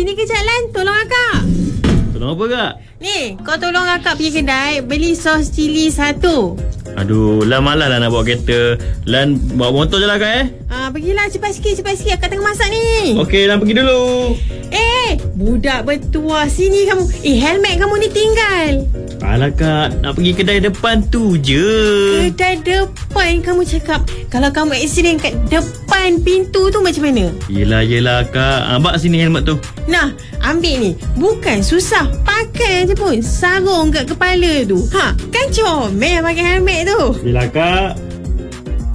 sini kejap Lan. Tolong akak. Tolong apa kak? Ni, kau tolong akak pergi kedai beli sos cili 1. Aduh, Lan malas lah nak bawa kereta. Lan bawa motor je lah kak Pergilah cepat sikit. Akak tengah masak ni. Okey, Lan pergi dulu. Budak bertuah. Sini kamu. Helmet kamu ni tinggal. Alah kak, nak pergi kedai depan tu je. Kedai depan kamu cakap. Kalau kamu aksiden kat depan pintu tu macam mana? Yelah kak. Bak sini helmet tu. Nah, ambil ni. Bukan susah. Pakai je pun. Sarung kat kepala tu. Kan comel pakai helmet tu. Yelah kak.